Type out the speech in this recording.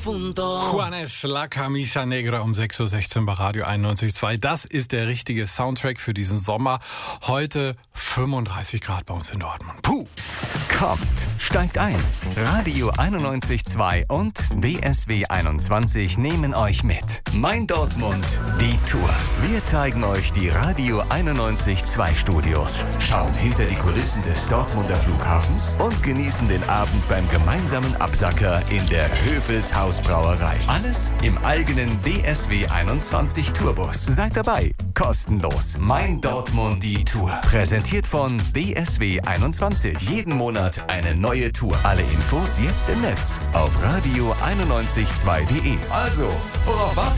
difunto. Juanes, La Camisa Negra um 6.16 Uhr bei Radio 91.2. Das ist der richtige Soundtrack für diesen Sommer. Heute 35 Grad bei uns in Dortmund. Puh! Kommt, steigt ein. Radio 91.2 und DSW 21 nehmen euch mit. Mein Dortmund, die Tour. Wir zeigen euch die Radio 91.2 Studios, schauen hinter die Kulissen des Dortmunder Flughafens und genießen den Abend beim gemeinsamen Absacker in der Höfels Hausbrauerei. Alles im eigenen DSW 21 Tourbus. Seid dabei, kostenlos. Mein Dortmund, die Tour. Präsentiert von DSW 21. Jeden Monat eine neue Tour. Alle Infos jetzt im Netz auf radio912.de. Also, worauf wartet